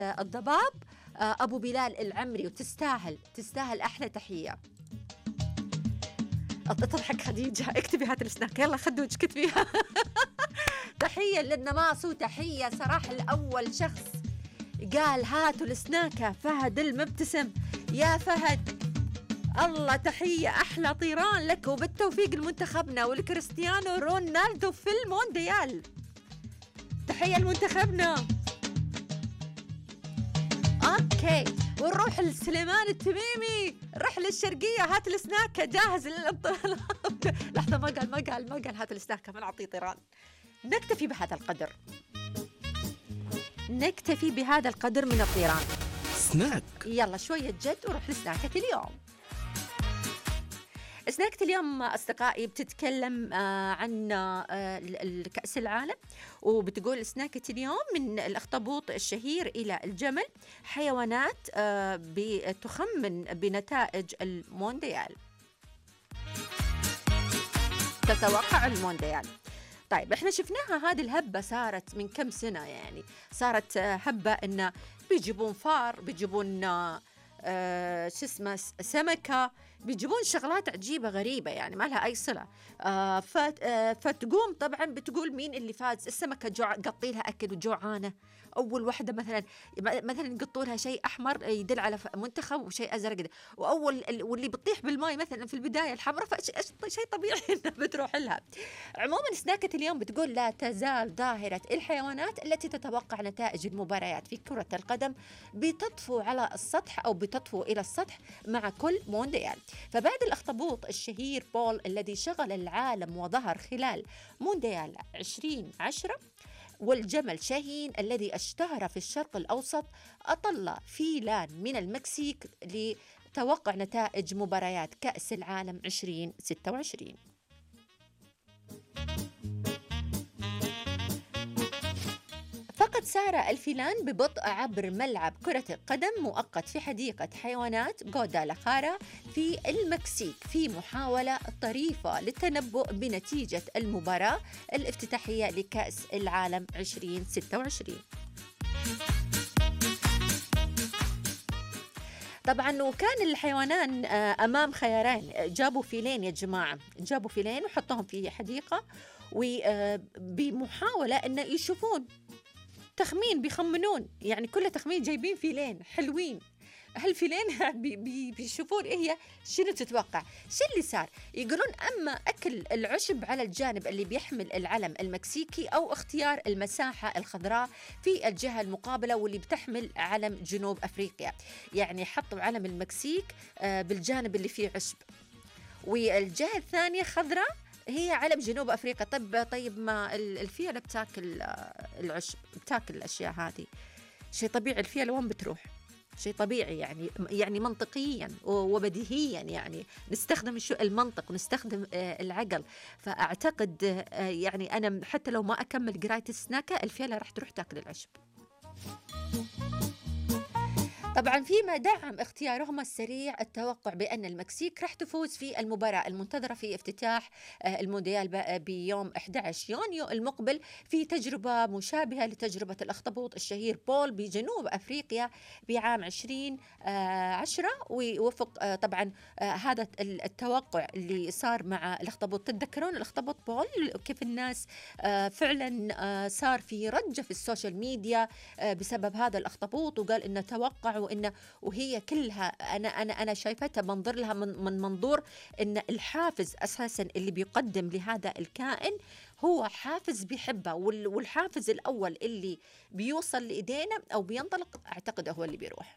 الضباب أبو بلال العمري، وتستاهل أحلى تحية. تضحك خديجة، اكتبي هات السناك، يلا خدوج كتبيها. تحية للنماص، وتحية صراحة لأول شخص قال هاتوا السناكة، فهد المبتسم. يا فهد الله، تحية أحلى طيران لك، وبالتوفيق لمنتخبنا ولكريستيانو رونالدو في المونديال. تحية لمنتخبنا. اوكي، ونروح لسليمان التميمي، الرحلة الشرقية، هات السناكة جاهز للانطلاق. لحظة، ما قال هات السناكة، ما نعطيه طيران. نكتفي بهذا القدر من الطيران. سناك، يلا شوية جد وروح لسناكة اليوم. سناكة اليوم أصدقائي بتتكلم عن كأس العالم، وبتقول سناكة اليوم من الأخطبوط الشهير إلى الجمل، حيوانات بتخمن بنتائج المونديال، تتوقع المونديال. طيب احنا شفناها هذه الهبة، صارت من كم سنة، يعني صارت هبة إن بيجيبون فار، بيجيبون شو اسمه سمكة، بيجيبون شغلات عجيبة غريبة يعني ما لها أي صلة. فتقوم طبعا بتقول مين اللي فاز. السمكة قطي لها أكل وجوعانة، أول واحدة مثلا يقطوا لها شيء أحمر يدل على منتخب، وشيء أزرق واللي بتطيح بالماء مثلا في البداية الحمراء، فشيء طبيعي إنها بتروح لها. عموما سناكة اليوم بتقول لا تزال ظاهرة الحيوانات التي تتوقع نتائج المباريات في كرة القدم بتطفو على السطح أو بتطفو إلى السطح مع كل مونديال. فبعد الأخطبوط الشهير بول الذي شغل العالم وظهر خلال مونديال 2010، والجمل شاهين الذي اشتهر في الشرق الأوسط، أطل فيلان من المكسيك لتوقع نتائج مباريات كأس العالم 2026. فقد سار الفيلان ببطء عبر ملعب كرة القدم مؤقت في حديقة حيوانات غوادالاخارا في المكسيك في محاولة طريفة للتنبؤ بنتيجة المباراة الافتتاحية لكأس العالم 2026. طبعا وكان الحيوانان أمام خيارين، جابوا فيلين يا جماعة، جابوا فيلين وحطوهم في حديقة، وبمحاولة أن يشوفون تخمين، بيخمنون يعني كل تخمين جايبين فيلين حلوين. هالفيلين بيشوفون إيه هي، شنو تتوقع شو اللي صار. يقولون أما أكل العشب على الجانب اللي بيحمل العلم المكسيكي، أو اختيار المساحة الخضراء في الجهة المقابلة واللي بتحمل علم جنوب أفريقيا. يعني حطوا علم المكسيك بالجانب اللي فيه عشب، والجهة الثانية خضراء هي علم جنوب أفريقيا. طيب ما الفيلة بتاكل العشب، بتاكل الأشياء هذه، شيء طبيعي. الفيلة وين بتروح؟ شيء طبيعي يعني منطقيا وبديهيا، يعني نستخدم المنطق ونستخدم العقل. فأعتقد يعني أنا حتى لو ما أكمل قراية السناكة، الفيلة راح تروح تاكل العشب. طبعا فيما دعم اختيارهم السريع التوقع بأن المكسيك راح تفوز في المباراة المنتظرة في افتتاح المونديال بيوم 11 يونيو المقبل، في تجربة مشابهة لتجربة الأخطبوط الشهير بول بجنوب أفريقيا بعام 2010. ووفق طبعا هذا التوقع اللي صار مع الأخطبوط. تتذكرون الأخطبوط بول كيف الناس فعلا صار في رجة في السوشيال ميديا بسبب هذا الأخطبوط، وقال إنه توقع وهي كلها أنا شايفتها منظر لها من منظور إن الحافز أساسا اللي بيقدم لهذا الكائن هو حافز بيحبه، والحافز الأول اللي بيوصل لإيدينا أو بينطلق أعتقد هو اللي بيروح.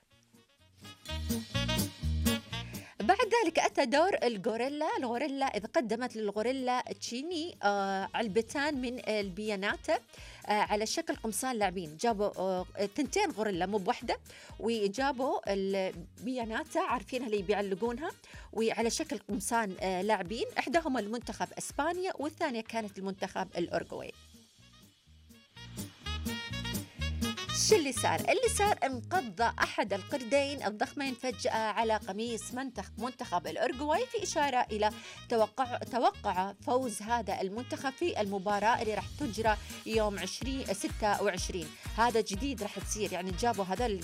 بعد ذلك أتى دور الغوريلا إذ قدمت للغوريلا تشيني علبتان من البياناتا على شكل قمصان لاعبين. جابوا تنتين غوريلا مو بوحدة، وجابوا البياناتا عارفينها اللي بيعلقونها، وعلى شكل قمصان لاعبين، إحداهما المنتخب إسبانيا والثانية كانت المنتخب الأورغواي. شو اللي صار؟ اللي صار انقض أحد القردين الضخمين فجأة على قميص منتخب الأورجواي في إشارة إلى توقع فوز هذا المنتخب في المباراة اللي راح تجرى يوم 26. هذا جديد راح تصير، يعني جابوا هذا